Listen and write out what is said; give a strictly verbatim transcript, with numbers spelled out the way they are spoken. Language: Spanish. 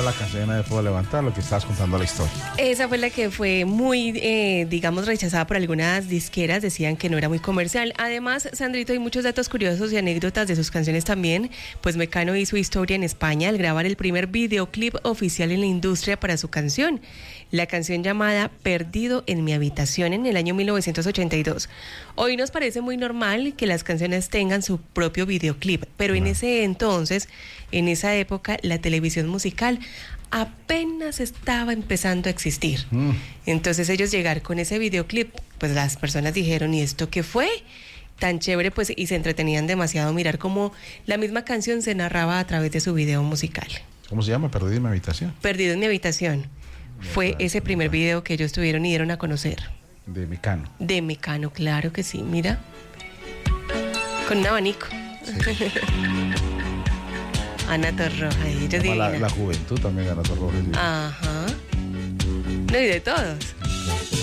la canción de Puedo Levantar, lo que estabas contando la historia. Esa fue la que fue muy, eh, digamos, rechazada por algunas disqueras, decían que no era muy comercial. Además, Sandrito, hay muchos datos curiosos y anécdotas de sus canciones también, pues Mecano hizo historia en España al grabar el primer videoclip oficial en la industria para su canción, la canción llamada Perdido en mi habitación, en el año mil novecientos ochenta y dos. Hoy nos parece muy normal que las canciones tengan su propio videoclip, pero en ese entonces, en esa época, la televisión musical apenas estaba empezando a existir. Mm. Entonces ellos llegar con ese videoclip, pues las personas dijeron, ¿y esto qué fue? Tan chévere, pues, y se entretenían demasiado mirar cómo la misma canción se narraba a través de su video musical. ¿Cómo se llama? Perdido en mi habitación. Perdido en mi habitación. Fue ese primer video que ellos tuvieron y dieron a conocer. De Mecano. De Mecano, claro que sí, mira. Con un abanico. Sí. Ana Torroja, ella la, la juventud también, Ana Torroja. Ajá. No, y de todos.